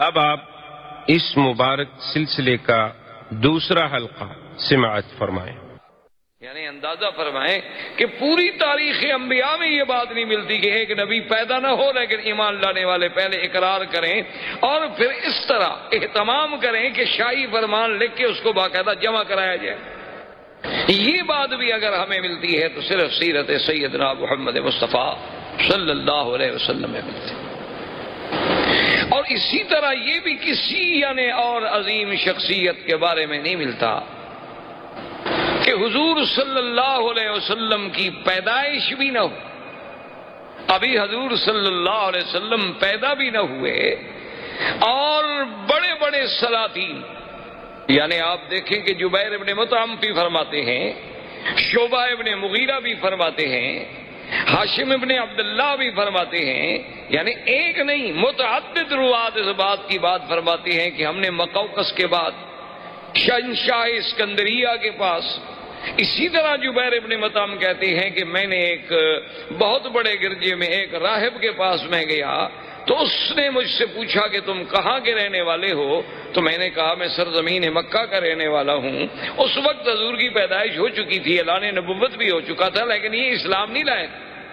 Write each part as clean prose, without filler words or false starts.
اب آپ اس مبارک سلسلے کا دوسرا حلقہ سماعت فرمائیں۔ یعنی اندازہ فرمائیں کہ پوری تاریخ انبیاء میں یہ بات نہیں ملتی کہ ایک نبی پیدا نہ ہو لیکن ایمان لانے والے پہلے اقرار کریں اور پھر اس طرح اہتمام کریں کہ شاہی فرمان لکھ کے اس کو باقاعدہ جمع کرایا جائے۔ یہ بات بھی اگر ہمیں ملتی ہے تو صرف سیرت سیدنا محمد مصطفیٰ صلی اللہ علیہ وسلم میں ملتی ہے۔ اور اسی طرح یہ بھی کسی یعنی اور عظیم شخصیت کے بارے میں نہیں ملتا کہ حضور صلی اللہ علیہ وسلم کی پیدائش بھی نہ ہو، ابھی حضور صلی اللہ علیہ وسلم پیدا بھی نہ ہوئے، اور بڑے بڑے سلاطین یعنی آپ دیکھیں کہ جبیر ابن مطعم بھی فرماتے ہیں، شعبہ ابن مغیرہ بھی فرماتے ہیں، ہاشم ابن عبداللہ بھی فرماتے ہیں، یعنی ایک نہیں متعدد روات اس بات کی بات فرماتے ہیں کہ ہم نے مقوقس کے بعد شہنشاہ اسکندریہ کے پاس، اسی طرح جبیر ابن مطعم کہتے ہیں کہ میں نے ایک بہت بڑے گرجے میں ایک راہب کے پاس میں گیا تو اس نے مجھ سے پوچھا کہ تم کہاں کے رہنے والے ہو، تو میں نے کہا میں سرزمین مکہ کا رہنے والا ہوں۔ اس وقت حضور کی پیدائش ہو چکی تھی، اعلان نبوت بھی ہو چکا تھا، لیکن یہ اسلام نہیں لائے۔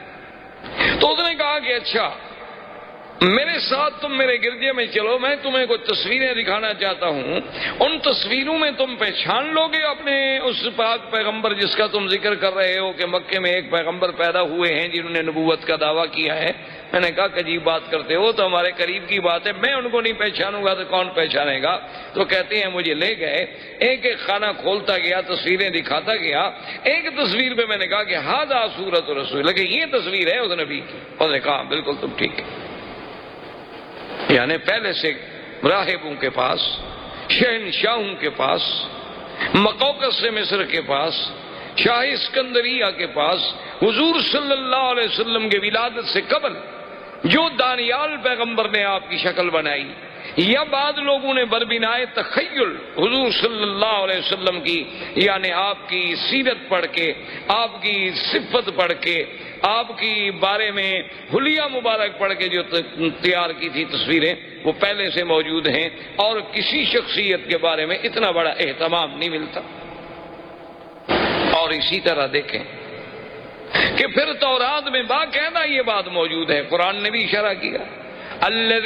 تو اس نے کہا کہ اچھا میرے ساتھ تم میرے گرجے میں چلو، میں تمہیں کچھ تصویریں دکھانا چاہتا ہوں، ان تصویروں میں تم پہچان لو گے اپنے اس پاک پیغمبر جس کا تم ذکر کر رہے ہو کہ مکے میں ایک پیغمبر پیدا ہوئے ہیں جنہوں نے نبوت کا دعویٰ کیا ہے۔ میں نے کہا کہ عجیب بات کرتے ہو، تو ہمارے قریب کی بات ہے، میں ان کو نہیں پہچانوں گا تو کون پہچانے گا؟ تو کہتے ہیں مجھے لے گئے، ایک ایک خانہ کھولتا گیا، تصویریں دکھاتا گیا۔ ایک تصویر پہ میں نے کہا کہ ھذا صورت رسول، لیکن یہ تصویر ہے اس نبی کی۔ اس نے کہا بالکل تم ٹھیک ہے، یعنی پہلے سے راہبوں کے پاس، شہنشاہوں کے پاس، مقوقس سے مصر کے پاس، شاہ اسکندریہ کے پاس، حضور صلی اللہ علیہ وسلم کے ولادت سے قبل جو دانیال پیغمبر نے آپ کی شکل بنائی، یا بعض لوگوں نے بربنائے تخیل حضور صلی اللہ علیہ وسلم کی یعنی آپ کی سیرت پڑھ کے، آپ کی صفت پڑھ کے، آپ کی بارے میں حلیہ مبارک پڑھ کے جو تیار کی تھی تصویریں، وہ پہلے سے موجود ہیں، اور کسی شخصیت کے بارے میں اتنا بڑا اہتمام نہیں ملتا۔ اور اسی طرح دیکھیں کہ پھر تورات میں باقاعدہ یہ بات موجود ہے، قرآن نے بھی اشارہ کیا،